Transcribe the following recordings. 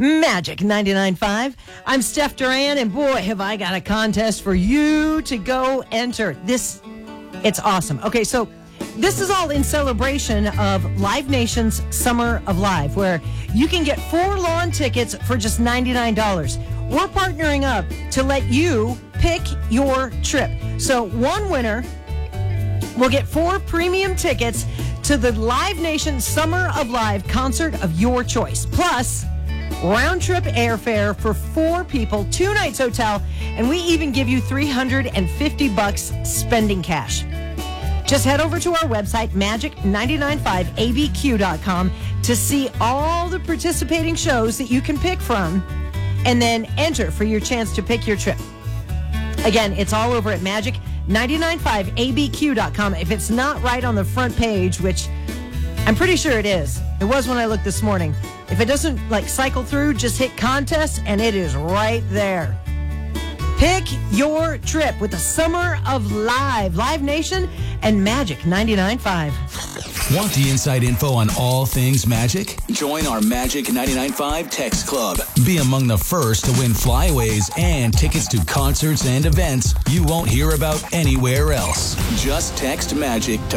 Magic 99.5. I'm Steph Duran, and boy, have I got a contest for you to go enter. It's awesome. Okay, so this is all in celebration of Live Nation's Summer of Live, where you can get 4 lawn tickets for just $99. We're partnering up to let you pick your trip. So one winner will get 4 premium tickets to the Live Nation Summer of Live concert of your choice. Plus, round-trip airfare for 4 people, 2 nights hotel, and we even give you $350 spending cash. Just head over to our website, magic995abq.com, to see all the participating shows that you can pick from, and then enter for your chance to pick your trip. Again, it's all over at magic995abq.com. If it's not right on the front page, which I'm pretty sure it is. It was when I looked this morning. If it doesn't cycle through, just hit contest and it is right there. Pick your trip with the Summer of Live Nation and Magic 99.5. Want the inside info on all things Magic? Join our Magic 99.5 text club. Be among the first to win flyaways and tickets to concerts and events you won't hear about anywhere else. Just text Magic to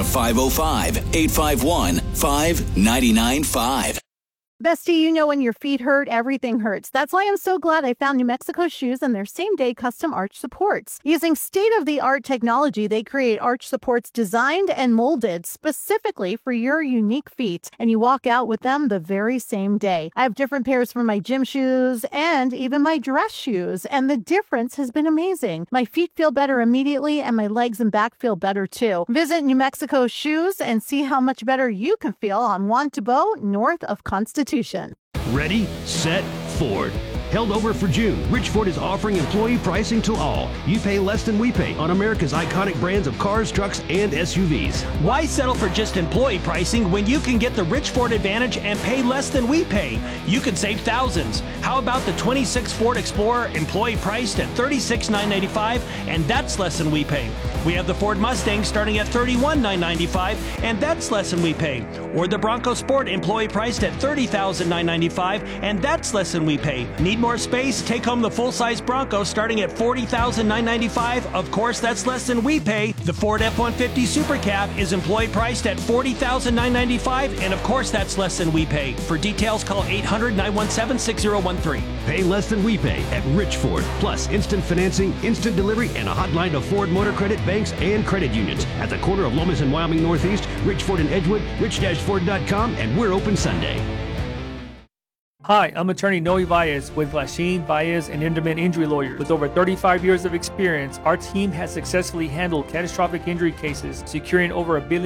505-851-5995. Bestie, you know when your feet hurt, everything hurts. That's why I'm so glad I found New Mexico Shoes and their same-day custom arch supports. Using state-of-the-art technology, they create arch supports designed and molded specifically for your unique feet, and you walk out with them the very same day. I have different pairs for my gym shoes and even my dress shoes, and the difference has been amazing. My feet feel better immediately, and my legs and back feel better too. Visit New Mexico Shoes and see how much better you can feel on Juan Tabo, north of Constitution. Ready, set, Ford. Held over for June, Rich Ford is offering employee pricing to all. You pay less than we pay on America's iconic brands of cars, trucks, and SUVs. Why settle for just employee pricing when you can get the Rich Ford Advantage and pay less than we pay? You could save thousands. How about the 26 Ford Explorer employee priced at $36,995, and that's less than we pay? We have the Ford Mustang starting at $31,995, and that's less than we pay. Or the Bronco Sport employee priced at $30,995, and that's less than we pay. Need more space? Take home the full-size Bronco starting at $40,995. Of course, that's less than we pay. The Ford F-150 Super Cab is employee priced at $40,995, and of course, that's less than we pay. For details, call 800-917-6013. Pay less than we pay at Rich Ford. Plus, instant financing, instant delivery, and a hotline to Ford Motor Credit banks and credit unions. At the corner of Lomas and Wyoming Northeast, Rich Ford in Edgewood, rich-ford.com, and we're open Sunday. Hi, I'm attorney Noe Baez with Glasheen, Baez, and Inderman Injury Lawyers. With over 35 years of experience, our team has successfully handled catastrophic injury cases, securing over $1 billion